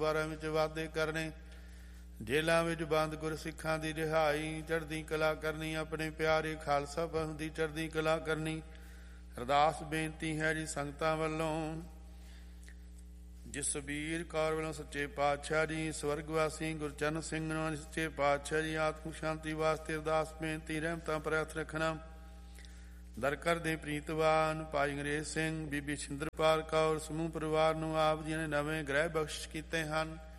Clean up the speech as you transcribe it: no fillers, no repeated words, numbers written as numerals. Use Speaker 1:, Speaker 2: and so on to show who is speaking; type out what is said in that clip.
Speaker 1: ਦਰਬਾਰਾਂ ਵਿੱਚ ਵਾਅਦੇ ਕਰਨੇ, ਜੇਲਾਂ ਵਿੱਚ ਬੰਦ ਗੁਰਸਿੱਖਾਂ ਦੀ ਰਿਹਾਈ, ਚੜ੍ਹਦੀ ਕਲਾ ਕਰਨੀ, ਆਪਣੇ ਪਿਆਰੇ ਖਾਲਸਾ ਪੰਥ ਦੀ ਚੜ੍ਹਦੀ ਕਲਾ ਕਰਨੀ। ਅਰਦਾਸ ਬੇਨਤੀ ਹੈ ਜੀ ਸੰਗਤਾਂ ਵੱਲੋਂ, ਜਸਬੀਰ ਕੌਰ ਵੱਲੋਂ ਸੱਚੇ ਪਾਤਸ਼ਾਹ ਜੀ, ਸਵਰਗਵਾਸੀ ਗੁਰਚਰਨ ਸਿੰਘ ਨੂੰ ਸੱਚੇ ਪਾਤਸ਼ਾਹ ਜੀ ਆਤਮਿਕ ਸ਼ਾਂਤੀ ਵਾਸਤੇ ਅਰਦਾਸ ਬੇਨਤੀ ਰਹਿਮਤਾਂ ਪ੍ਰਾਰਥ ਰੱਖਣਾ। ਦਰ ਕਰਦੇ ਪ੍ਰੀਤਵਾਨ ਭਾਈ ਅੰਗਰੇਜ਼ ਸਿੰਘ, ਬੀਬੀ ਛਿੰਦਰਪਾਲ ਕੌਰ ਸਮੂਹ ਪਰਿਵਾਰ ਨੂੰ ਆਪ ਜੀ ਨੇ ਨਵੇਂ ਗ੍ਰਹਿ ਬਖਸ਼ਿਸ਼ ਕੀਤੇ ਹਨ।